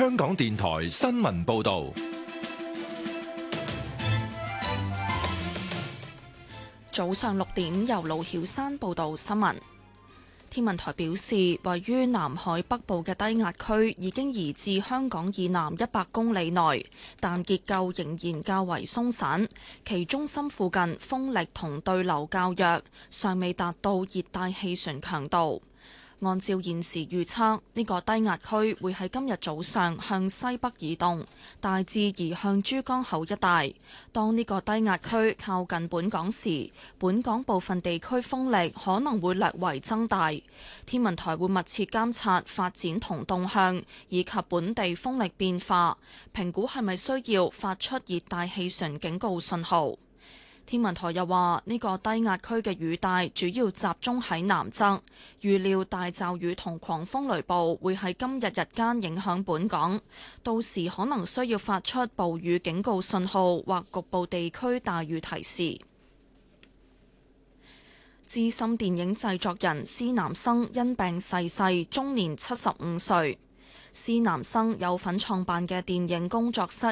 香港電台新聞報道。 早上6點，由盧曉珊報道新聞。天文台表示，位於南海北部嘅低壓區已經移至香港以南100公里內，但結構仍然較為鬆散，其中心附近風力同對流較弱，尚未達到熱帶氣旋強度。按照現時預測，呢個低壓區會喺今日早上向西北移動，大致移向珠江口一帶。當呢個低壓區靠近本港時，本港部分地區風力可能會略為增大。天文台會密切監察發展同動向，以及本地風力變化，評估係咪需要發出熱帶氣旋警告信號。天文台又話，呢個低壓區嘅雨帶主要集中喺南側，預料大驟雨同狂風雷暴會喺今日日間影響本港，到時可能需要發出暴雨警告信號或局部地區大雨提示。資深電影製作人施南生因病逝世，終年75歲。施南生有份創辦嘅電影工作室